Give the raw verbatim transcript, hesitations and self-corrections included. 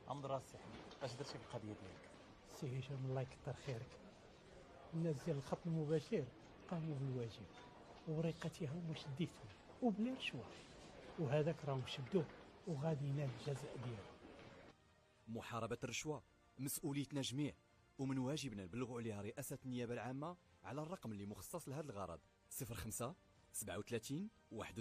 عمد راس سي حميد، اش درتي في القضيه ديالك؟ سي هشام الله يكثر خيرك، الناس ديال الخط المباشر قاموا بالواجب ووريقاتهم وشديتهم وبلا رشوه، وهذاك راهم شدوه وغادي ينال الجزاء ديالو. محاربة الرشوة مسؤوليتنا جميع، ومن واجبنا نبلغوا عليها رئاسة النيابة العامة على الرقم اللي مخصص لهذا الغرض صفر خمسة سبعة وثلاثين واحد